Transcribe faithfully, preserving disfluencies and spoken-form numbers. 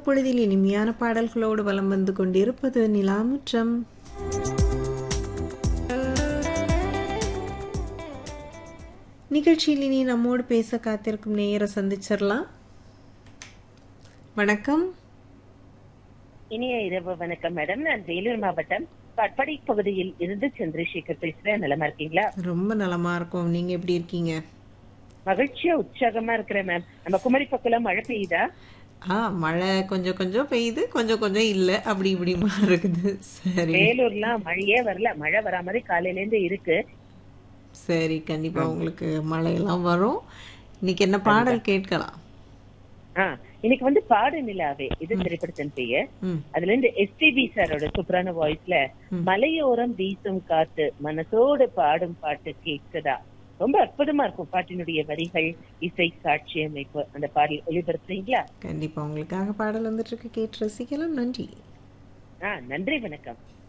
பொழுதில் இனிமையான பாடல்களோடு வலம் வந்து கொண்டிருப்பது நிலாமுற்றம். நிகழ்ச்சியில் இனி நம்மோடு பேச காத்திருக்கும் நேயரை சந்திச்சிடலாம். வணக்கம். இனிய இரவு வணக்கம் மேடம். நான் வேலூர் மாவட்டம் பட்படை பகுதியில் இருந்து சந்திரசேகர் பேசுறேன். நலமா இருக்கீங்களா? ரொம்ப நலமா இருக்கும். நீங்க எப்படி இருக்கீங்க? மகிழ்ச்சியா உற்சாகமா இருக்கிறேன் மேம். நம்ம குமரி பக்கம் மழை பெய்யுதா? ஆ, மழை கொஞ்சம் கொஞ்சம் பெய்யுது, கொஞ்சம் கொஞ்சம் இல்ல, அப்படி இப்படிமா இருக்குது. சரி, வேலூர்லாம் மழையே வரல. மழை வரா மாதிரி காலையில இருந்து இருக்கு. சரி, கண்டிப்பா உங்களுக்கு மழையெல்லாம் வரும். இன்னைக்கு என்ன பாடல் கேட்கலாம்? ஆஹ் இன்னைக்கு வந்து பாடு நிலாவே இது திரைப்படத்தின் பெயர். ம், அதுல இருந்து எஸ்பிபி சாரோட சூப்பரான வாய்ஸ்ல மலையோரம் வீசும் காத்து மனசோடு பாடும் பாட்டு கேட்குதா. ரொம்ப அற்புதமா இருக்கும் பாட்டினுடைய வரிகள், இசை, காட்சி அமைப்பு. அந்த பாடல் ஒளிபரப்புறீங்களா? கண்டிப்பா உங்களுக்காக பாடல் வந்துட்டு இருக்கு, கேட்டு ரசிக்கலாம். நன்றி. ஆஹ் நன்றி, வணக்கம்.